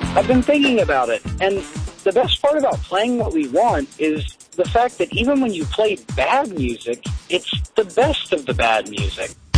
I've been thinking about it, and the best part about playing what we want is the fact that even when you play bad music, it's the best of the bad music.